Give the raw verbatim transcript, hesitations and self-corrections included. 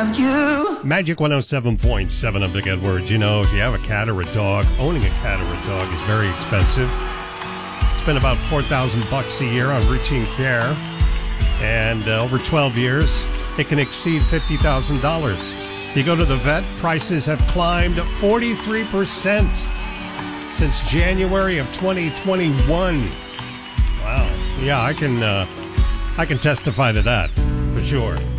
have you. Magic one oh seven point seven, I'm Big Edwards. You know, if you have a cat or a dog, owning a cat or a dog is very expensive. Spend about four thousand bucks a year on routine care. And uh, over twelve years, it can exceed fifty thousand dollars. You go to the vet, prices have climbed forty-three percent since January of twenty twenty-one. Wow. Yeah, I can uh, I can testify to that for sure.